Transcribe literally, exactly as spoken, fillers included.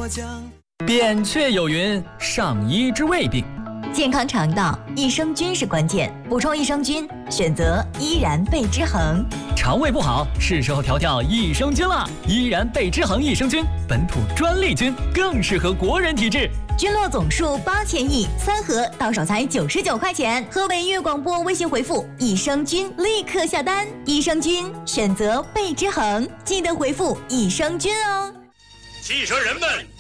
扁鹊有云：上医治未病。 健康肠道，益生菌是关键。补充益生菌，选择依然贝之恒。 肠胃不好，是时候调调益生菌了。依然贝之恒益生菌，本土专利菌，更适合国人体质。 菌落总数八千亿，三盒到手才九十九块钱。河北粤广播微信回复益生菌，立刻下单。益生菌选择贝之恒，记得回复益生菌哦。 汽车人们